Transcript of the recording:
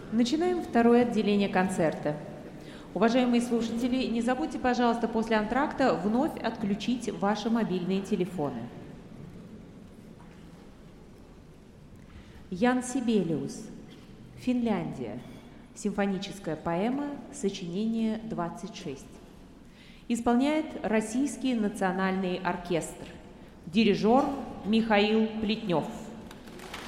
Начинаем второе отделение концерта. Уважаемые слушатели, не забудьте, пожалуйста, после антракта вновь отключить ваши мобильные телефоны. Ян Сибелиус, Финляндия. Симфоническая поэма, сочинение 26. Исполняет Российский национальный оркестр. Дирижер Михаил Плетнев.